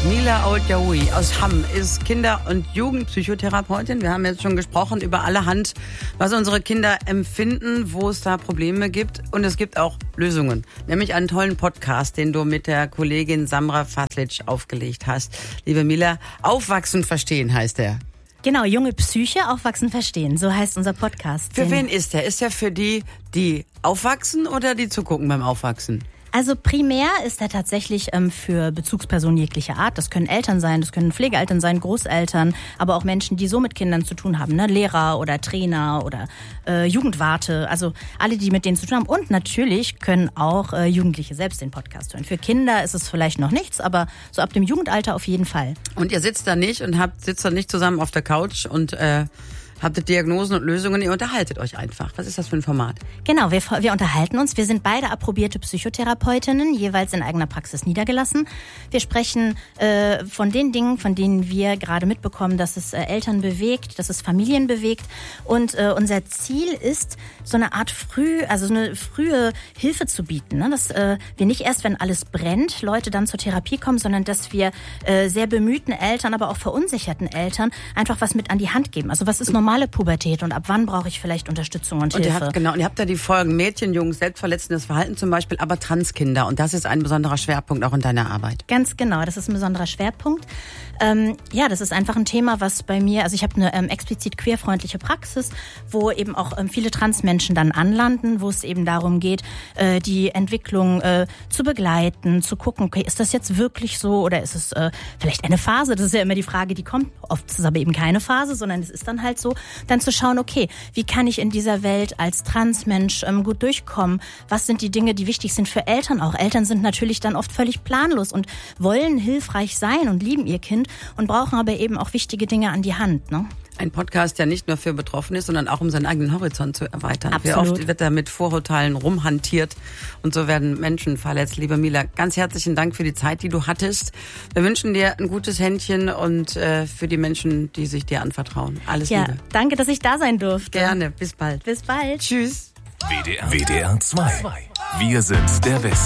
Mila Old-Yahoui aus Hamm ist Kinder- und Jugendpsychotherapeutin. Wir haben jetzt schon gesprochen über allerhand, was unsere Kinder empfinden, wo es da Probleme gibt. Und es gibt auch Lösungen. Nämlich einen tollen Podcast, den du mit der Kollegin Samra Faslic aufgelegt hast. Liebe Mila, Aufwachsen verstehen heißt er. Genau, junge Psyche, aufwachsen verstehen. So heißt unser Podcast. Für wen ist der? Ist der für die aufwachsen oder die zugucken beim Aufwachsen? Also primär ist er tatsächlich für Bezugspersonen jeglicher Art. Das können Eltern sein, das können Pflegeeltern sein, Großeltern, aber auch Menschen, die so mit Kindern zu tun haben, ne? Lehrer oder Trainer oder Jugendwarte, also alle, die mit denen zu tun haben. Und natürlich können auch Jugendliche selbst den Podcast hören. Für Kinder ist es vielleicht noch nichts, aber so ab dem Jugendalter auf jeden Fall. Und ihr sitzt da nicht und sitzt da nicht zusammen auf der Couch und habt Diagnosen und Lösungen, ihr unterhaltet euch einfach. Was ist das für ein Format? Genau, wir unterhalten uns. Wir sind beide approbierte Psychotherapeutinnen, jeweils in eigener Praxis niedergelassen. Wir sprechen von den Dingen, von denen wir gerade mitbekommen, dass es Eltern bewegt, dass es Familien bewegt. Und unser Ziel ist, so eine Art eine frühe Hilfe zu bieten. Ne? Dass wir nicht erst, wenn alles brennt, Leute dann zur Therapie kommen, sondern dass wir sehr bemühten Eltern, aber auch verunsicherten Eltern einfach was mit an die Hand geben. Also was ist normale Pubertät und ab wann brauche ich vielleicht Unterstützung und Hilfe? Ihr habt ja die Folgen Mädchen, Jungs, selbstverletzendes Verhalten zum Beispiel, aber Transkinder. Und das ist ein besonderer Schwerpunkt auch in deiner Arbeit. Ganz genau, das ist ein besonderer Schwerpunkt. Das ist einfach ein Thema, was bei mir, also ich habe eine explizit queerfreundliche Praxis, wo eben auch viele Transmenschen dann anlanden, wo es eben darum geht, die Entwicklung zu begleiten, zu gucken, okay, ist das jetzt wirklich so oder ist es vielleicht eine Phase? Das ist ja immer die Frage, die kommt. Oft ist es aber eben keine Phase, sondern es ist dann halt so, dann zu schauen, okay, wie kann ich in dieser Welt als Transmensch gut durchkommen? Was sind die Dinge, die wichtig sind für Eltern auch? Eltern sind natürlich dann oft völlig planlos und wollen hilfreich sein und lieben ihr Kind und brauchen aber eben auch wichtige Dinge an die Hand, ne? Ein Podcast, der nicht nur für Betroffene ist, sondern auch um seinen eigenen Horizont zu erweitern. Absolut. Wie oft wird da mit Vorurteilen rumhantiert und so werden Menschen verletzt. Liebe Mila, ganz herzlichen Dank für die Zeit, die du hattest. Wir wünschen dir ein gutes Händchen und für die Menschen, die sich dir anvertrauen. Alles Liebe. Danke, dass ich da sein durfte. Gerne, bis bald. Bis bald. Tschüss. WDR 2. Wir sind der Westen.